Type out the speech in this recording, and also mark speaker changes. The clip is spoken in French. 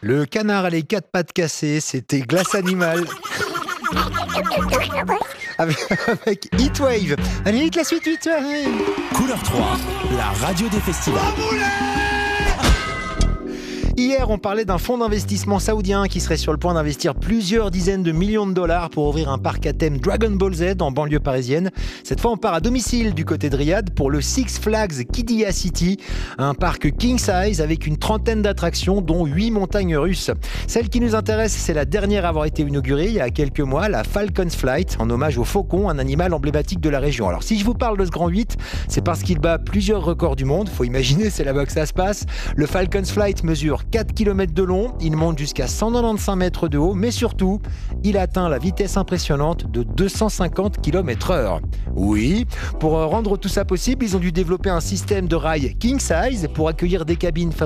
Speaker 1: Le canard à les quatre pattes cassées, c'était Glace Animal. Avec Heatwave. Allez, vite la suite, vite.
Speaker 2: Couleur 3, la radio des festivals.
Speaker 1: Hier, on parlait d'un fonds d'investissement saoudien qui serait sur le point d'investir plusieurs dizaines de millions de dollars pour ouvrir un parc à thème Dragon Ball Z en banlieue parisienne. Cette fois, on part à domicile du côté de Riyad pour le Six Flags Qiddiya City, un parc king size avec une trentaine d'attractions, dont 8 montagnes russes. Celle qui nous intéresse, c'est la dernière à avoir été inaugurée il y a quelques mois, la Falcon's Flight, en hommage au faucon, un animal emblématique de la région. Alors, si je vous parle de ce grand 8, c'est parce qu'il bat plusieurs records du monde. Faut imaginer, c'est là-bas que ça se passe. Le Falcon's Flight mesure 4 km de long, il monte jusqu'à 195 mètres de haut, mais surtout, il atteint la vitesse impressionnante de 250 km/h. Oui, pour rendre tout ça possible, ils ont dû développer un système de rails king size pour accueillir des cabines